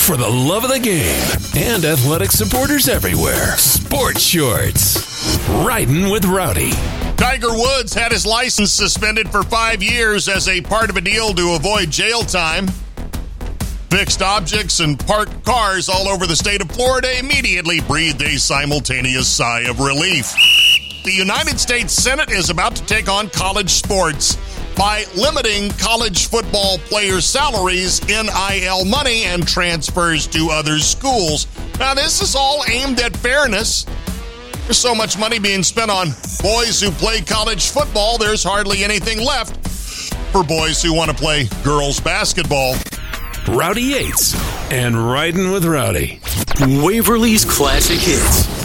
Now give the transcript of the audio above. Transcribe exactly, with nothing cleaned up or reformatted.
for the love of the game and athletic supporters everywhere. Sports Shorts. Riding with Rowdy. Tiger Woods had his license suspended for five years as a part of a deal to avoid jail time. Fixed objects and parked cars all over the state of Florida immediately breathed a simultaneous sigh of relief. The United States Senate is about to take on college sports by limiting college football players' salaries, N I L money, and transfers to other schools. Now, this is all aimed at fairness. There's so much money being spent on boys who play college football, there's hardly anything left for boys who want to play girls basketball. Rowdy Yates and Riding with Rowdy. Waverly's Classic Hits.